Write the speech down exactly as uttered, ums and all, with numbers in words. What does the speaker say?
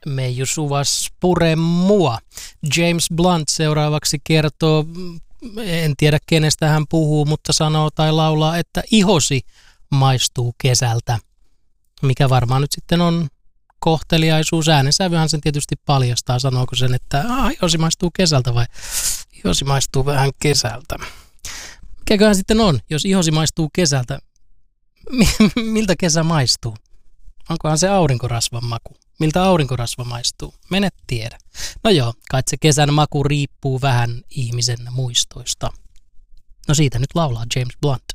Meiju suvas pure mua. James Blunt seuraavaksi kertoo, en tiedä kenestä hän puhuu, mutta sanoo tai laulaa, että ihosi maistuu kesältä. Mikä varmaan nyt sitten on kohteliaisuus. Äänensävyhän sen tietysti paljastaa. Sanooko sen, että ah, ihosi maistuu kesältä vai ihosi maistuu vähän kesältä. Mikäköhän sitten on, jos ihosi maistuu kesältä? Miltä kesä maistuu? Onkohan se aurinkorasvan maku? Miltä aurinkorasva maistuu? Mene tiedä. No joo, kai se kesän maku riippuu vähän ihmisen muistoista. No siitä nyt laulaa James Blunt.